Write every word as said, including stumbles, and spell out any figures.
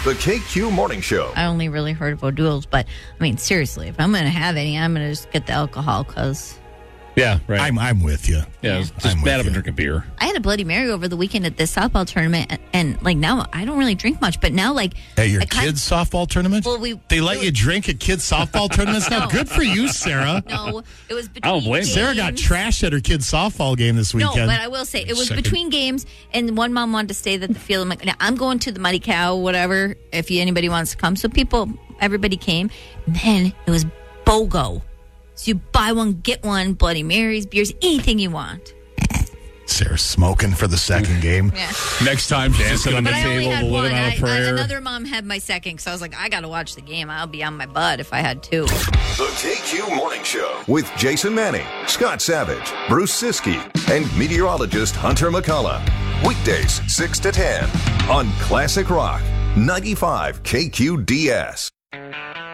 The K Q Morning Show. I only really heard of O'Doul's, but I mean, seriously, if I'm going to have any, I'm going to just get the alcohol because Yeah, right. I'm I'm with you. yeah, it's just I'm bad with of a you. drink of beer. I had a Bloody Mary over the weekend at this softball tournament, and, and like now I don't really drink much, but now like At your I kind- kids' softball tournament? Well, we- they let it you was- drink at kids' softball tournaments now? No. Good for you, Sarah. No, it was between I don't blame you. Sarah got games. trashed at her kids' softball game this No, weekend. but I will say it was Second. between games, and one mom wanted to stay at the field. I'm like, now, I'm going to the Muddy Cow, whatever. If you, anybody wants to come, so people, everybody came. And then it was BOGO, so you buy one get one, Bloody Marys, beers, anything you want. Sarah's smoking for the second game. Yeah, Next time, she's just Dancing on the but I only table, had the one. living on I, a I, prayer. another mom had my second, so I was like, I got to watch the game. I'll be on my butt if I had two. The K Q Morning Show with Jason Manning, Scott Savage, Bruce Siskey, and meteorologist Hunter McCullough. Weekdays six to ten on Classic Rock ninety-five K Q D S.